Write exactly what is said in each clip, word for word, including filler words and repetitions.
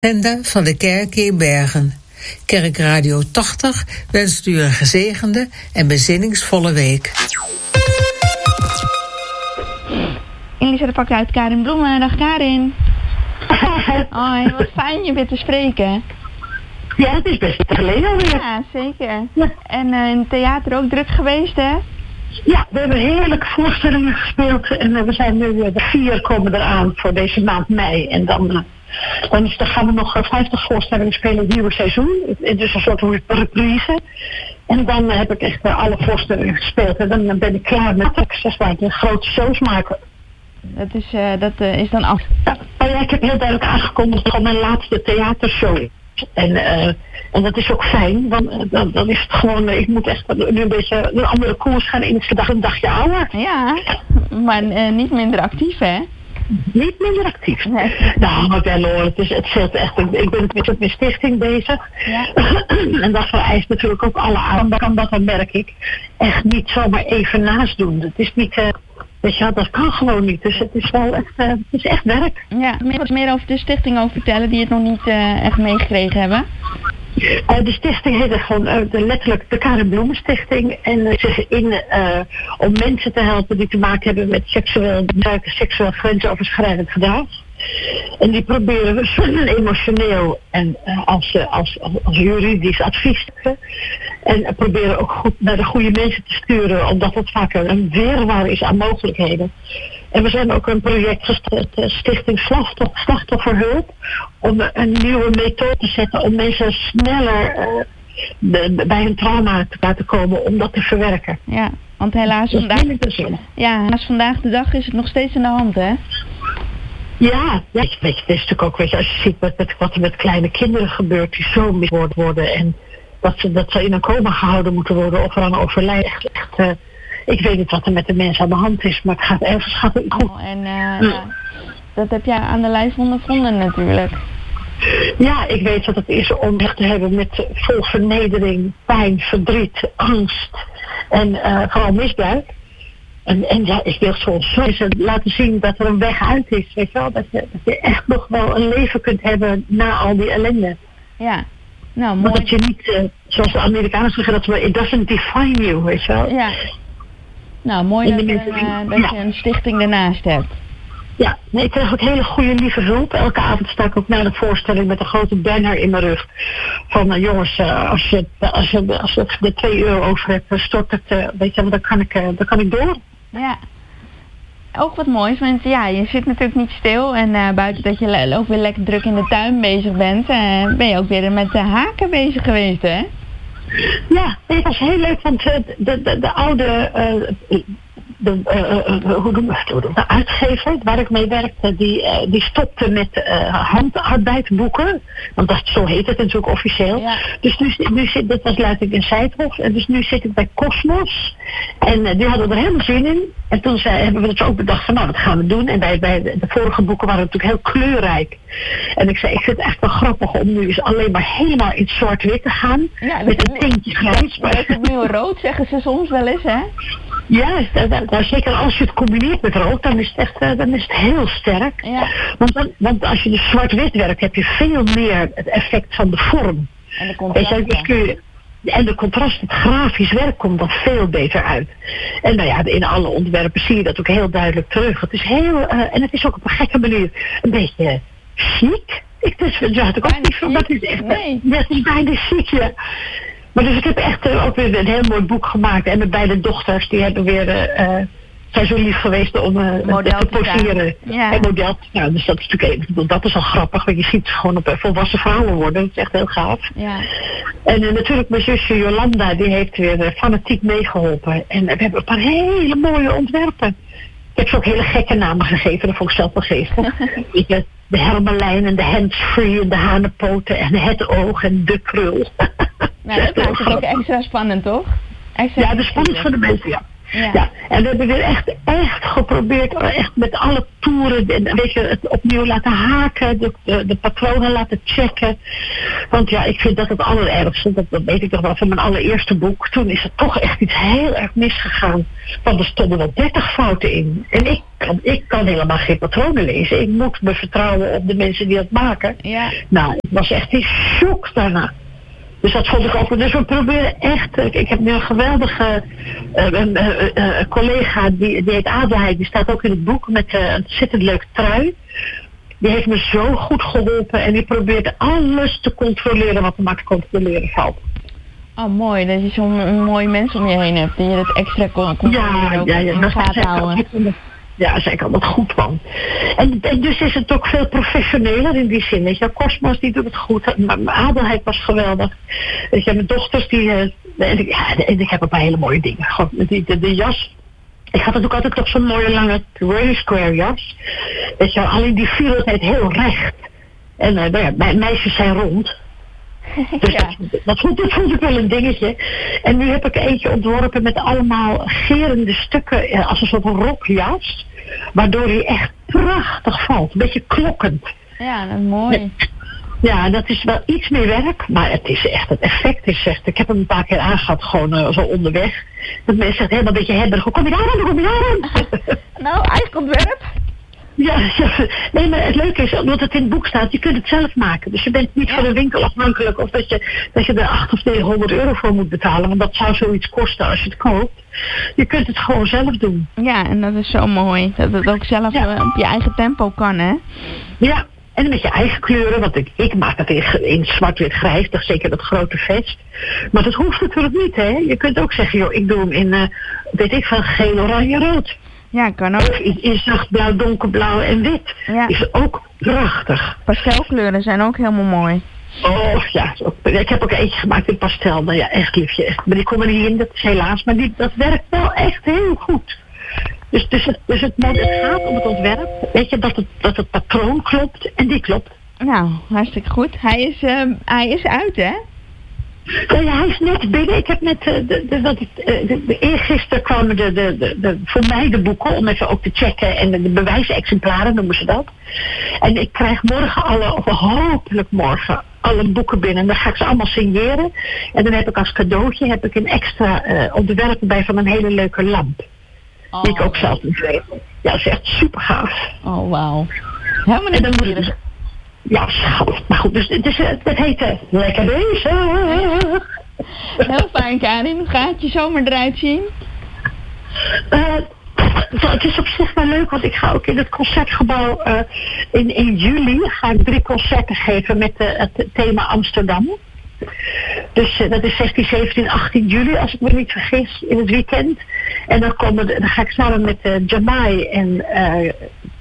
Agenda van de kerk in Bergen. Kerkradio tachtig wenst u een gezegende en bezinningsvolle week. Elisabeth pakt uit Karin Bloemen. Dag Karin. Hoi, wat fijn je weer te spreken. Ja, het is best geleden alweer. Ja, zeker. Ja. En uh, in het theater ook druk geweest, hè? Ja, we hebben heerlijke voorstellingen gespeeld. En uh, we zijn nu, uh, de vier komen eraan voor deze maand mei. En dan, uh, dan, is, dan gaan we nog uh, vijftig voorstellingen spelen in het nieuwe seizoen. Het is een soort reprise. En dan uh, heb ik echt uh, alle voorstellingen gespeeld. En dan uh, ben ik klaar met zeg maar, de grote shows maken. Dat is, uh, dat, uh, is dan af. Ja, oh ja, ik heb heel duidelijk aangekondigd dat het mijn laatste theatershow is. En, uh, en dat is ook fijn, want uh, dan, dan is het gewoon, uh, ik moet echt nu een beetje een andere koers gaan in het dag een dagje ouder. Ja, maar uh, niet minder actief, hè? Niet minder actief. Nee. Nou, maar wel hoor, het is het zit echt, ik ben met mijn stichting bezig. Ja. En dat vereist natuurlijk ook alle aandacht, dat merk ik. Echt niet zomaar even naast doen. Het is niet... Uh, Weet je, dat kan gewoon niet. Dus het is wel echt, uh, het is echt werk. Ja, meer, meer over de stichting over vertellen die het nog niet uh, echt meegekregen hebben. Uh, de stichting heet gewoon uh, de, letterlijk de Karin Bloemen Stichting. En uh, zich in uh, om mensen te helpen die te maken hebben met seksueel gebruik, seksueel grensoverschrijdend gedrag. En die proberen we zowel emotioneel en uh, als, uh, als, als, als juridisch advies te geven. En uh, proberen ook goed naar de goede mensen te sturen, omdat het vaak een wirwar is aan mogelijkheden. En we zijn ook een project gestart, uh, Stichting Slachtoffer, Slachtofferhulp, om uh, een nieuwe methode te zetten om mensen sneller uh, de, de, bij hun trauma te laten komen om dat te verwerken. Ja, want helaas vandaag, ja, helaas vandaag de dag is het nog steeds aan de hand, hè? Ja, ja, weet je, het is natuurlijk ook, weet je, als je ziet met, met, wat er met kleine kinderen gebeurt die zo misbruikt worden en dat ze, dat ze in een coma gehouden moeten worden of eraan overlijden. Echt, echt, uh, ik weet niet wat er met de mensen aan de hand is, maar het gaat ergens gaat het goed. Oh, en uh, ja. Ja, dat heb jij aan de lijf ondervonden natuurlijk. Ja, ik weet wat het is om echt te hebben met vol vernedering, pijn, verdriet, angst en uh, vooral misbruik. En, en ja, ik wil zo laten zien dat er een weg uit is, weet je wel. Dat je, dat je echt nog wel een leven kunt hebben na al die ellende. Ja, nou mooi. Maar dat je niet, uh, zoals de Amerikanen zeggen, dat we, it doesn't define you, weet je wel. Ja. Nou, mooi dat, uh, dat ja. je een stichting ernaast hebt. Ja, nee, ik krijg ook hele goede lieve hulp. Elke avond sta ik ook na de voorstelling met een grote banner in mijn rug. Van uh, jongens, uh, als je als je als je er twee euro over hebt, stort het, uh, weet je, dan kan ik, uh, dan kan ik door. Ja, ook wat moois, want ja, je zit natuurlijk niet stil en uh, buiten dat je ook weer lekker druk in de tuin bezig bent, uh, ben je ook weer met de haken bezig geweest, hè? Ja, het was heel leuk, want uh, de, de, de oude, uh, de, uh, uh, hoe noem je het, de uitgever waar ik mee werkte, die, uh, die stopte met uh, handarbeid boeken, want dat, zo heet het natuurlijk officieel. Ja. Dus nu, nu zit, dat was Luiting in Zijdhof, en dus nu zit ik bij Cosmos. En uh, die hadden er helemaal zin in. En toen zei, hebben we het ook bedacht van, nou, wat gaan we doen? En bij, bij de, de vorige boeken waren natuurlijk heel kleurrijk. En ik zei, ik vind het echt wel grappig om nu eens alleen maar helemaal in zwart-wit te gaan. Ja, met een tintje grijs. Maar het is nu rood, zeggen ze soms wel eens, hè? Ja, nou, zeker als je het combineert met rood, dan is het echt uh, dan is het heel sterk. Ja. Want, dan, want als je dus zwart-wit werkt, heb je veel meer het effect van de vorm. En de contrast. Dus kun je, en de contrast, het grafisch werk komt dan veel beter uit. En nou ja, in alle ontwerpen zie je dat ook heel duidelijk terug. Het is heel, uh, en het is ook op een gekke manier een beetje chic. Ik dus, ja, had ik ook niet van, dat is echt, nee. Ja, het is bijna chic, ja. Maar dus ik heb echt uh, ook weer een heel mooi boek gemaakt. En mijn beide dochters, die hebben weer, uh, zijn zo lief geweest om uh, te poseren. Ja. En model. Nou, dus dat is natuurlijk even, dat is al grappig. Want je ziet ze gewoon op uh, volwassen vrouwen worden. Dat is echt heel gaaf. Ja. En uh, natuurlijk mijn zusje Jolanda, die heeft weer uh, fanatiek meegeholpen. En uh, we hebben een paar hele mooie ontwerpen. Ik heb ze ook hele gekke namen gegeven. Dat vond ik zelf wel geestig. De hermelijn en de handsfree en de hanenpoten en het oog en de krul. Nou, dat maakt het ook extra spannend, toch? Extra ja, de spannend voor de mensen, ja. Ja. ja. En we hebben weer echt, echt geprobeerd, echt met alle toeren, weet je, het opnieuw laten haken, de, de, de patronen laten checken. Want ja, ik vind dat het allerergste, dat, dat weet ik nog wel van mijn allereerste boek. Toen is het toch echt iets heel erg misgegaan. Want er stonden wel dertig fouten in. En ik kan, ik kan helemaal geen patronen lezen. Ik moet me vertrouwen op de mensen die dat maken. Ja. Nou, ik was echt in shock daarna. Dus dat vond ik ook. Dus we proberen echt. Ik heb nu een geweldige uh, een, uh, uh, collega, die, die heet Adelheid. Die staat ook in het boek met uh, een ontzettend leuk trui. Die heeft me zo goed geholpen. En die probeert alles te controleren wat er maar te controleren valt. Oh, mooi. Dat je zo'n mooie mens om je heen hebt. Die je dat extra kon controleren ja, ook ja, ja, in de gaten houden. Ja, zij kan dat goed van. En, en dus is het ook veel professioneler in die zin. Weet je, Cosmos die doet het goed. Mijn Adelheid was geweldig. Weet je, mijn dochters die. Uh, en, ik, ja, en ik heb ook hele mooie dingen. Gewoon, die, de, de jas. Ik had natuurlijk altijd op zo'n mooie lange Rainy Square jas. Weet je, alleen die viel altijd heel recht. En uh, nou ja, mijn meisjes zijn rond. Dus ja. dat, dat, vond, dat vond ik wel een dingetje. En nu heb ik eentje ontworpen met allemaal gerende stukken uh, als een soort rokjas. Waardoor hij echt prachtig valt. Een beetje klokkend. Ja, dat is mooi. Ja, dat is wel iets meer werk. Maar het is echt, het effect is echt. Ik heb hem een paar keer aangehad, gewoon uh, zo onderweg. Dat mensen zeggen helemaal een beetje hebberig. Hoe kom je daar aan? Hoe kom je daar aan? Nou, eigen ontwerp. Ja, ja, nee, maar het leuke is, omdat het in het boek staat, je kunt het zelf maken. Dus je bent niet ja. van de winkel afhankelijk of dat je, dat je er acht of negenhonderd euro voor moet betalen. Want dat zou zoiets kosten als je het koopt. Je kunt het gewoon zelf doen. Ja, en dat is zo mooi. Dat het ook zelf ja. op je eigen tempo kan, hè? Ja, en met je eigen kleuren. Want ik, ik maak het in, in zwart-wit-grijs, dat is zeker dat grote vest. Maar dat hoeft natuurlijk niet, hè. Je kunt ook zeggen, joh, ik doe hem in, uh, weet ik van geel, oranje, rood. Ja, kan ook. Of in, in zachtblauw, donkerblauw en wit. Ja. Is ook prachtig. Pastelkleuren zijn ook helemaal mooi. Oh ja, ik heb ook eentje gemaakt in pastel. Nou ja, echt liefje. Echt. Maar die komt er niet in, dat is helaas. Maar die, dat werkt wel echt heel goed. Dus, dus, het, dus het, het gaat om het ontwerp. Weet je, dat het, dat het patroon klopt en die klopt. Nou, hartstikke goed. Hij is, uh, hij is uit, hè? Ja, ja, hij is net binnen. Ik heb net, uh, de, de, de, de, de, de eergisteren kwamen de, de, de, de, voor mij de boeken om even ook te checken. En de, de bewijsexemplaren noemen ze dat. En ik krijg morgen alle, of hopelijk morgen, alle boeken binnen. En dan ga ik ze allemaal signeren. En dan heb ik als cadeautje heb ik een extra uh, ontwerp bij van een hele leuke lamp. Oh. Die ik ook zelf ontwerp. Ja, dat is echt super gaaf. Oh, wauw. Helemaal niet. En dan moet ik, ja, schat. Maar goed, dus, dus het heet uh, Lekker Bezig. Heel fijn, Karin. Hoe gaat je zomer eruit zien? Uh, het is op zich wel leuk, want ik ga ook in het concertgebouw uh, in, in juli ga ik drie concerten geven met uh, het thema Amsterdam. Dus uh, dat is zestien, zeventien, achttien juli, als ik me niet vergis, in het weekend. En dan, komen de, dan ga ik samen met uh, Jamai en uh,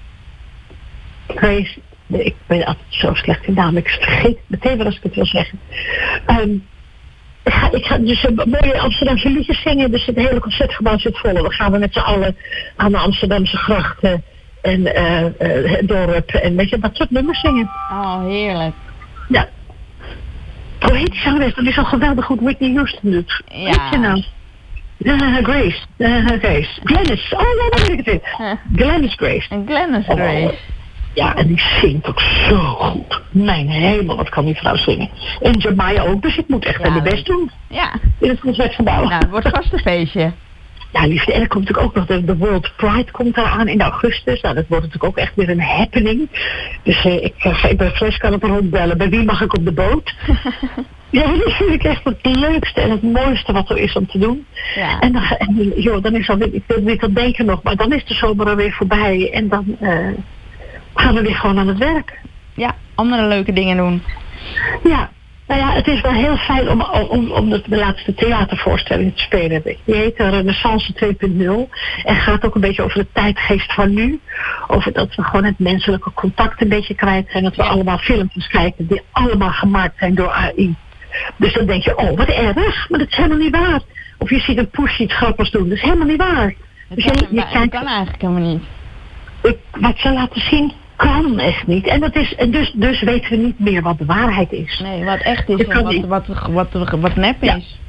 Grace. Ik ben altijd zo slecht in naam, ik vergeet meteen wel als ik het wil zeggen. Um, ik, ga, ik ga dus een mooie Amsterdamse liedjes zingen, dus het hele concertgebouw zit vol. Dan gaan we met z'n allen aan de Amsterdamse grachten en uh, uh, het dorp en weet je, dat soort nummers zingen. Oh, heerlijk. Ja. Hoe heet die zangeres? Dat is al geweldig goed Whitney Houston doet. Ja. Weet je nou? Uh, Grace. Uh, Grace. Glennis. Oh ja, dat weet ik het weer. Huh. Glennis Grace. En Glennis Grace. Oh. Ja, en die zingt ook zo goed. Mijn hemel, wat kan die vrouw zingen. En Jamai ook, dus ik moet echt ja, mijn best doen. Ja. In het concertgebouw. Nou, het wordt vast een feestje. Ja, liefde. En er komt natuurlijk ook nog de, de World Pride komt eraan in augustus. Nou, dat wordt natuurlijk ook echt weer een happening. Dus eh, ik ga uh, bij Fles kan op rondbellen. Bij wie mag ik op de boot? Ja, dat vind ik echt het leukste en het mooiste wat er is om te doen. Ja. En dan, en, joh, dan is alweer, ik wil niet aan denken nog, maar dan is de zomer alweer voorbij. En dan uh, gaan we weer gewoon aan het werk. Ja, andere leuke dingen doen. Ja. Nou ja, het is wel heel fijn om, om, om de, de laatste theatervoorstelling te spelen. Die heet Renaissance twee punt nul en gaat ook een beetje over de tijdgeest van nu. Over dat we gewoon het menselijke contact een beetje kwijt zijn. Dat we ja. allemaal filmpjes kijken die allemaal gemaakt zijn door A I. Dus dan denk je, oh wat erg, maar dat is helemaal niet waar. Of je ziet een poes iets grappigs doen, dat is helemaal niet waar. Dat dus kan, je, je dat kijkt, kan eigenlijk helemaal niet. Ik, wat ik zal laten zien... kan echt niet. En dat is, dus, dus weten we niet meer wat de waarheid is. Nee, wat echt is en wat, wat, wat, wat, wat nep ja. is.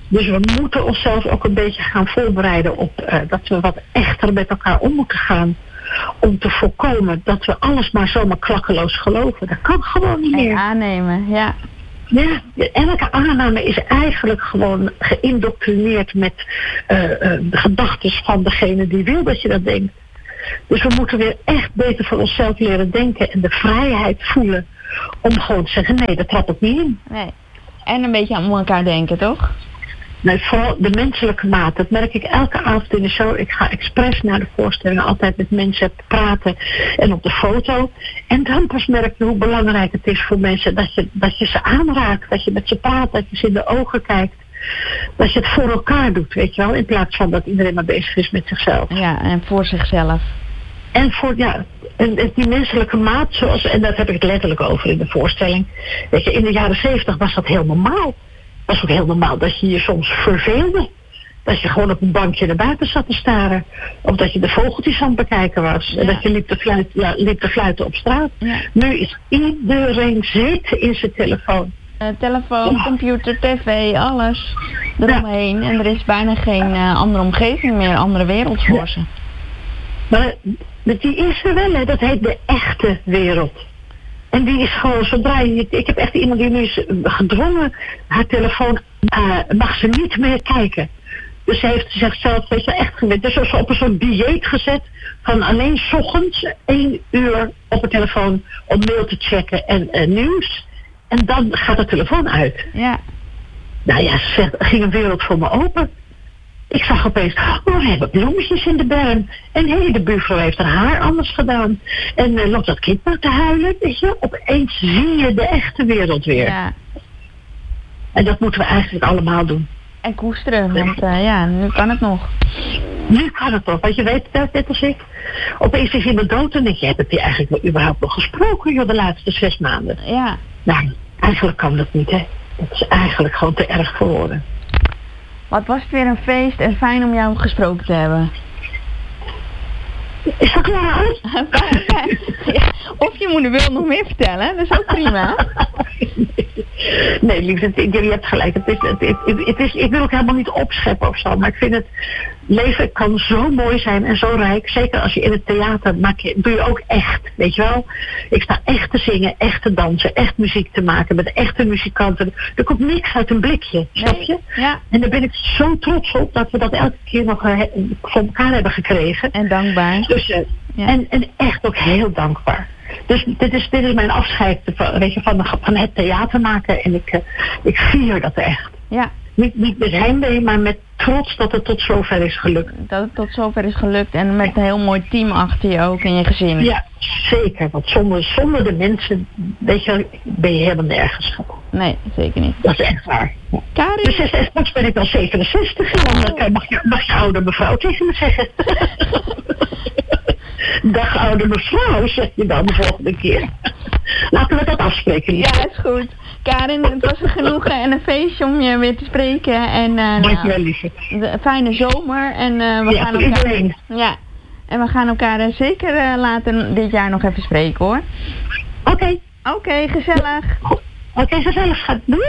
Dus we moeten onszelf ook een beetje gaan voorbereiden op uh, dat we wat echter met elkaar om moeten gaan. Om te voorkomen dat we alles maar zomaar klakkeloos geloven. Dat kan gewoon niet meer. En aannemen, ja. Ja, elke aanname is eigenlijk gewoon geïndoctrineerd met uh, uh, de gedachten van degene die wil dat je dat denkt. Dus we moeten weer echt beter voor onszelf leren denken en de vrijheid voelen om gewoon te zeggen, nee, dat trap ik niet in. Nee. En een beetje aan elkaar denken, toch? Nee, vooral de menselijke maat. Dat merk ik elke avond in de show. Ik ga expres naar de voorstellingen altijd met mensen praten en op de foto. En dan pas merk je hoe belangrijk het is voor mensen dat je, dat je ze aanraakt, dat je met ze praat, dat je ze in de ogen kijkt. Dat je het voor elkaar doet, weet je wel, in plaats van dat iedereen maar bezig is met zichzelf. Ja, en voor zichzelf. En voor, ja, en, en die menselijke maat, zoals, en daar heb ik het letterlijk over in de voorstelling. Weet je, in de jaren zeventig was dat heel normaal. Het was ook heel normaal dat je je soms verveelde. Dat je gewoon op een bankje naar buiten zat te staren. Of dat je de vogeltjes aan het bekijken was. Ja. En dat je liep te fluiten, ja, liep te fluiten op straat. Ja. Nu is iedereen zitten in zijn telefoon. Uh, telefoon, ja. Computer, tv, alles eromheen. Ja. En er is bijna geen uh, andere omgeving meer, andere wereld voor ze. Maar die is er wel, hè. Dat heet de echte wereld. En die is gewoon, zodra je... Ik heb echt iemand die nu is gedwongen, haar telefoon, uh, mag ze niet meer kijken. Dus ze heeft zichzelf, weet je, echt gewend. Dus ze is op een soort dieet gezet van alleen 's ochtends één uur op de telefoon om mail te checken en uh, nieuws. En dan gaat de telefoon uit. Ja. Nou ja, ze zegt, er ging een wereld voor me open. Ik zag opeens, oh, we hebben bloemetjes in de berm. En hé, hey, de buurvrouw heeft haar haar anders gedaan. En uh, loopt dat kind maar te huilen, weet je. Opeens zie je de echte wereld weer. Ja. En dat moeten we eigenlijk allemaal doen. En koesteren, want uh, ja, nu kan het nog. Nu kan het nog, want je weet het net als ik. Opeens is iemand dood en denk je, heb je eigenlijk wel überhaupt nog gesproken, joh, de laatste zes maanden? Ja. Nou, eigenlijk kan dat niet, hè. Dat is eigenlijk gewoon te erg voor woorden. Wat was het weer een feest en fijn om jou gesproken te hebben. Is dat klaar? Ja, of je moeder wil nog meer vertellen, dat is ook prima. Nee, liefde, je hebt gelijk. Het is, het, is, het is, ik wil ook helemaal niet opscheppen of zo, maar ik vind het leven kan zo mooi zijn en zo rijk. Zeker als je in het theater maak je, doe je ook echt, weet je wel. Ik sta echt te zingen, echt te dansen, echt muziek te maken met echte muzikanten. Er komt niks uit een blikje, snap je? Nee, ja. En daar ben ik zo trots op dat we dat elke keer nog uh, voor elkaar hebben gekregen. En dankbaar. Dus, uh, ja. en, en echt ook heel dankbaar. Dus dit is, dit is mijn afscheid, weet je, van, van het theater maken. En ik, uh, ik vier dat echt. Ja. Niet, niet met heimwee, maar met trots dat het tot zover is gelukt. Dat het tot zover is gelukt en met een heel mooi team achter je ook in je gezin. Ja, zeker. Want zonder, zonder de mensen, weet je, ben je helemaal nergens gewoon. Nee, zeker niet. Dat is echt waar. Ja. Karin? Dus straks ben ik al zevenenzestig en dan oh. mag, je, mag je oude mevrouw tegen me zeggen. Dag oude mevrouw, zeg je dan de volgende keer. Laten we dat afspreken, lief. Ja, is goed. Karin, het was een genoegen en een feestje om je weer te spreken. En, uh, Dankjewel, liefje. Een fijne zomer. En, uh, we ja, gaan voor elkaar, iedereen. Ja, en we gaan elkaar uh, zeker uh, later dit jaar nog even spreken, hoor. Oké. Okay. Oké, okay, gezellig. Oké, okay, gezellig. Doei.